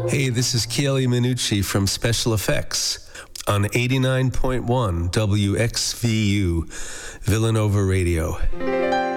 Hey, this is Chieli Minucci from Special Effects on 89.1 WXVU Villanova Radio.